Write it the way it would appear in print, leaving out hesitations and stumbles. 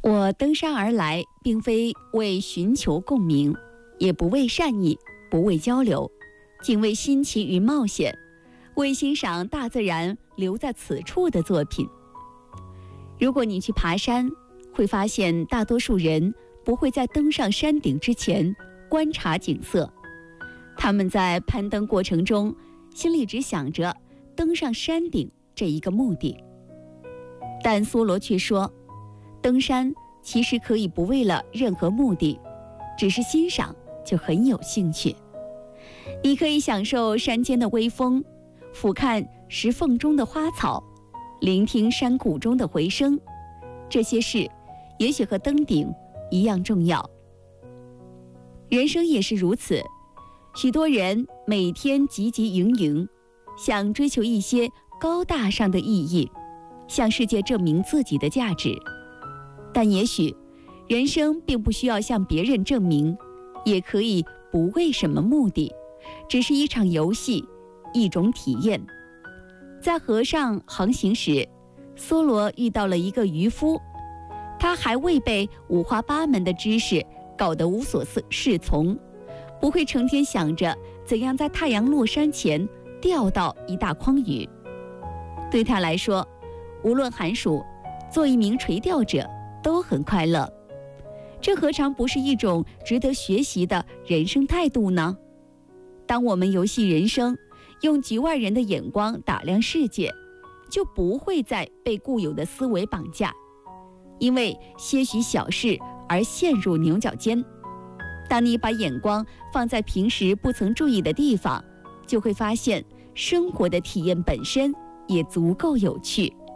我登山而来，并非为寻求共鸣，也不为善意，不为交流，仅为新奇与冒险，为欣赏大自然留在此处的作品。如果你去爬山，会发现大多数人不会在登上山顶之前观察景色，他们在攀登过程中心里只想着登上山顶这一个目的。但梭罗却说，登山其实可以不为了任何目的，只是欣赏就很有兴趣。你可以享受山间的微风，俯瞰石缝中的花草，聆听山谷中的回声，这些事也许和登顶一样重要。人生也是如此，许多人每天汲汲营营，想追求一些高大上的意义，向世界证明自己的价值。但也许人生并不需要向别人证明，也可以不为什么目的，只是一场游戏，一种体验。在河上航行时，梭罗遇到了一个渔夫，他还未被五花八门的知识搞得无所适从，不会成天想着怎样在太阳落山前钓到一大筐鱼。对他来说，无论寒暑，做一名垂钓者都很快乐。这何尝不是一种值得学习的人生态度呢？当我们游戏人生，用局外人的眼光打量世界，就不会再被固有的思维绑架，因为些许小事而陷入牛角尖。当你把眼光放在平时不曾注意的地方，就会发现生活的体验本身也足够有趣。